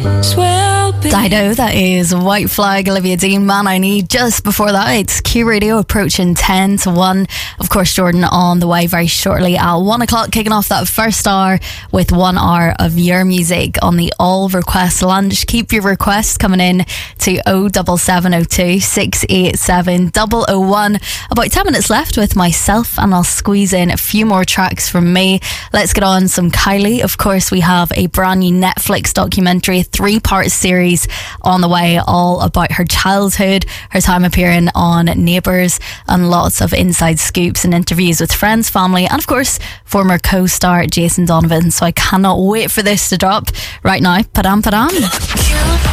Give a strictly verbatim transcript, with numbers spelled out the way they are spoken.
Dido, that is White Flag, Olivia Dean, Man I Need. Just before that, it's Q Radio approaching ten to one. Of course, Jordan on the way very shortly at one o'clock, kicking off that first hour with one hour of your music on the all request lunch. Keep your requests coming in to oh seven seven oh two, six eight seven, oh oh one. About ten minutes left with myself, and I'll squeeze in a few more tracks from me. Let's get on some Kylie. Of course, we have a brand new Netflix documentary, a three-part series on the way, all about her childhood, her time appearing on Neighbours, and lots of inside scoops and interviews with friends, family, and of course former co-star Jason Donovan. So I cannot wait for this to drop right now. Padam padam.